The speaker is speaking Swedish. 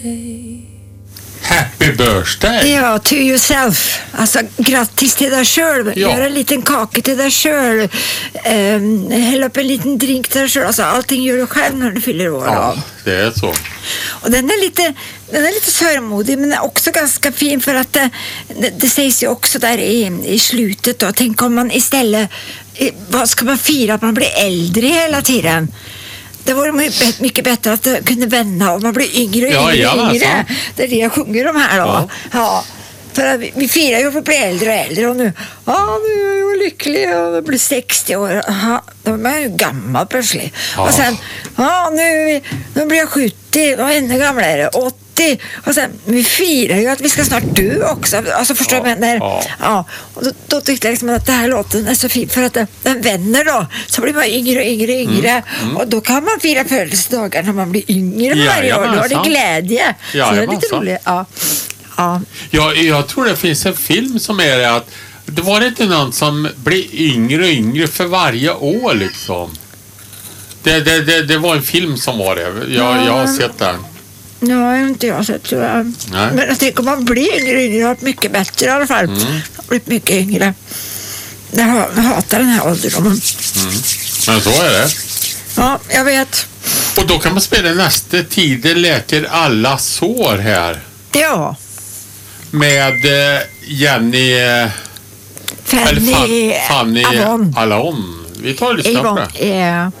Happy birthday! Ja, to yourself. Alltså, grattis till dig själv. Ja. Gör en liten kaka till dig själv. Häll upp en liten drink till dig själv. Alltså, allting gör du själv när du fyller år. Ja, det är så. Och den är lite sörmodig, men också ganska fin, för att det sägs ju också där i slutet då. Tänk om man istället, vad ska man fira? Att man blir äldre hela tiden. Det vore mycket bättre att det kunde vända och man blir yngre och yngre. Det är det jag sjunger de här då. Ja. För att vi firar ju att vi blir äldre och äldre, och nu är jag lycklig och jag blir 60 år. Då är man ju gammal plötsligt. Ja. Och sen, nu blir jag 70 och ännu gamlare, 80. Och sen, vi firar ju att vi ska snart dö också. Alltså, förstår du vad jag menar? Ja. Och då tyckte jag liksom att det här låten är så fin, för att den vänder då. Så blir man yngre och yngre. Och då kan man fira födelsedagar när man blir yngre varje år. Då har det glädje. Så det är lite roligt. Ja. Jag tror det finns en film som är det att det var inte någon som blir yngre och yngre för varje år liksom. Det var en film som var det. Jag har sett den. Ja, inte jag sett, tror jag. Nej. Men jag tänker, om man blir yngre har mycket bättre i alla fall. Man har blivit mycket yngre. Jag hatar den här ålderdomen. Men så är det. Ja, jag vet. Och då kan man spela nästa Tiden läker alla sår här. Ja. Med Jenny Fanny Alon. Vi tar och lyssnar på det.